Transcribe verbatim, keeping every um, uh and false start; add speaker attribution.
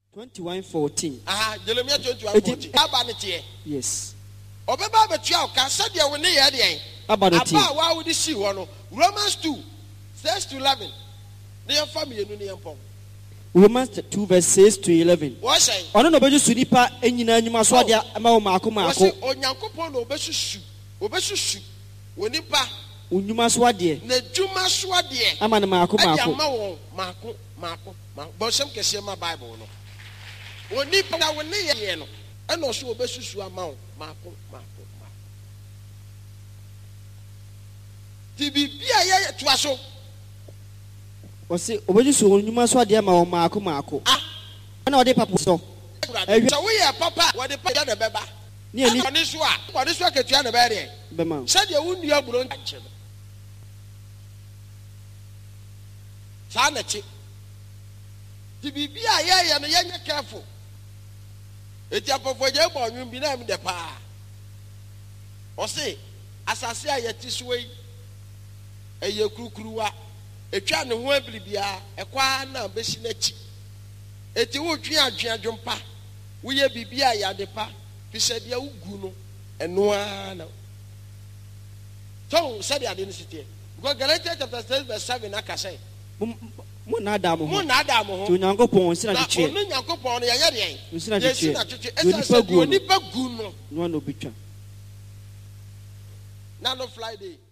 Speaker 1: twenty-one fourteen.
Speaker 2: Ah, Jeremiah twenty-one fourteen. Abanite.
Speaker 1: Yes.
Speaker 2: Obeba betua ka said ya woni ye de.
Speaker 1: Abanite.
Speaker 2: Aba wa wo di si wo no. Romans two, six to eleven. Ne ya family no ne yempom.
Speaker 1: Romans two verse six to eleven.
Speaker 2: What say?
Speaker 1: Ono no beju nipa enyina anyuma so ade ama wo maako maako.
Speaker 2: What say onyankopon no obesusu. Obesusu. Wonipa
Speaker 1: unyuma so ade.
Speaker 2: Na djuma so ade.
Speaker 1: Ama ne maako maako.
Speaker 2: Ama wo maako maako. Bo sem kese ma Bible no. Wonipa na woni ye no. Eno so obesusu ama wo maako maako maako. Ti bibia ye to aso.
Speaker 1: Ose obeju so unyuma so ade ama wo maako maako.
Speaker 2: Ah.
Speaker 1: Na ode papa so.
Speaker 2: So we are papa we the papa na beba. Ni ani oni so a, oni so ketua na be de.
Speaker 1: Bema.
Speaker 2: Said you wundu agburo nche no. Sa na chi. Ti bibia ye ye no ye nye careful. Eti apofo je gbo onwum bi na mi de pa. O se asase a ye ti so yi. Eye kurukuruwa. Etwa ne ho ablibia ekwa na beshi na chi. Eti wo twi adwen adwompa. Wo ye bibia ya de pa. Fishe dia ugu no eno ana. So said ya didn't sit here. Because Galatians chapter six verse seven aka say.
Speaker 1: Mo na da mo ho.
Speaker 2: Mo na da mo ho.
Speaker 1: To Nyankopon si na de che.
Speaker 2: Na Nyankopon no ya ye de.
Speaker 1: Si na de che.
Speaker 2: Esa onipa gu no.
Speaker 1: No no bitwa.
Speaker 2: Na no Friday.